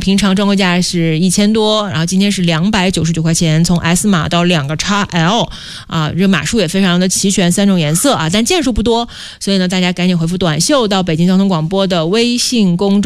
平常专柜价是1000多，然后今天是299块钱，从 S 码到2个 XL 啊，这码数也非常的齐全，3种颜色啊，但件数不多，所以呢，大家赶紧回复短袖到北京交通广播的微信公众